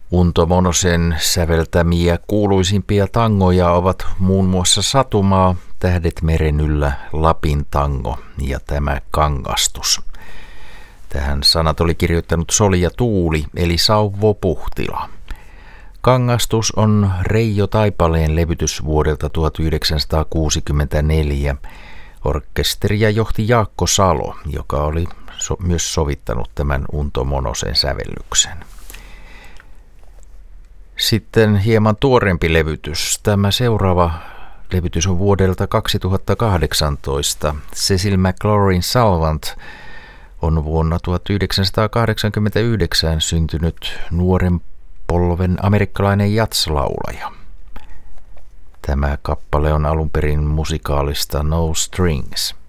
Unto Monosen säveltämiä kuuluisimpia tangoja ovat muun muassa Satumaa, Tähdet meren yllä, Lapin tango ja tämä Kangastus. Tähän sanat oli kirjoittanut Solja Tuuli eli Sauvo Puhtila. Kangastus on Reijo Taipaleen levytys vuodelta 1964. Orkesteria johti Jaakko Salo, joka oli myös sovittanut tämän Unto Monosen sävellyksen. Sitten hieman tuorempi levytys. Tämä seuraava levytys on vuodelta 2018. Cecil McLaurin Salvant on vuonna 1989 syntynyt nuoren polven amerikkalainen jatslaulaja. Tämä kappale on alun perin musikaalista No Strings.